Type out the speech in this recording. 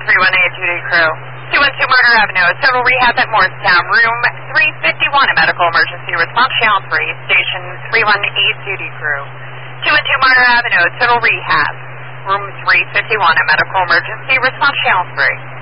318 duty crew. 212 Murder Avenue, total rehab at Morristown, room 351, a medical emergency response channel 3, station 318 duty crew. 212 Murder Avenue, total rehab, room 351, a medical emergency response channel 3.